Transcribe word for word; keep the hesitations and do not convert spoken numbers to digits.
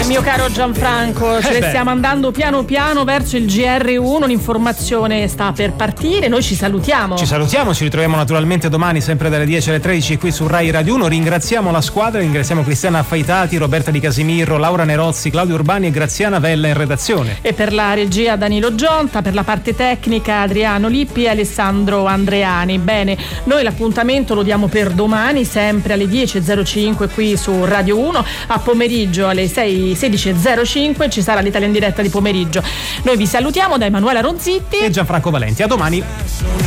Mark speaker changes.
Speaker 1: mio caro Gianfranco, ce
Speaker 2: Eh
Speaker 1: le
Speaker 2: beh.
Speaker 1: stiamo andando piano piano verso il G R uno, l'informazione sta per partire, noi ci salutiamo.
Speaker 2: Ci salutiamo, ci ritroviamo naturalmente domani sempre dalle dieci alle tredici qui su Rai Radio uno. Ringraziamo la squadra, ringraziamo Cristiana Affaitati, Roberta Di Casimiro, Laura Nerozzi, Claudio Urbani e Graziana Vella in redazione.
Speaker 1: E per la regia Danilo Gionta, per la parte tecnica Adriano Lippi e Alessandro Andreani. Bene, noi l'appuntamento lo diamo per domani, sempre alle dieci e zero cinque qui su Radio uno, a pomeriggio alle sei, sedici e zero cinque ci sarà l'Italia in diretta di pomeriggio. Noi vi salutiamo da Emanuela Ronzitti
Speaker 2: e Gianfranco Valenti. A domani.